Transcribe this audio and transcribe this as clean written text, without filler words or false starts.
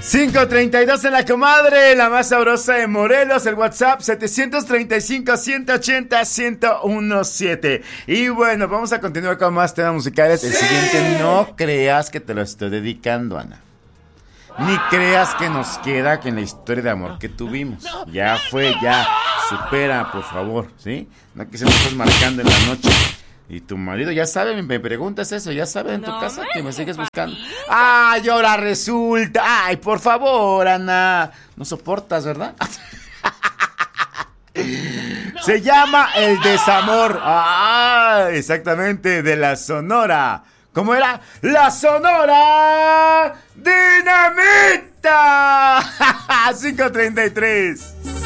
5:32 en la comadre, la más sabrosa de Morelos. El WhatsApp 735-180-1017. Y bueno, vamos a continuar con más temas musicales. El siguiente, no creas que te lo estoy dedicando, Ana. Ni creas que nos queda que en la historia de amor que tuvimos. Ya fue, ya. Supera, por favor, ¿sí? No que se me estás marcando en la noche. Y tu marido ya sabe, me preguntas eso, ya sabe en tu casa que me sigues buscando. ¡Ay, ahora resulta! ¡Ay, por favor, Ana! No soportas, ¿verdad? Se llama El Desamor. ¡Ah! Exactamente, de la Sonora. ¿Cómo era? ¡La Sonora Dinamita! 5:33.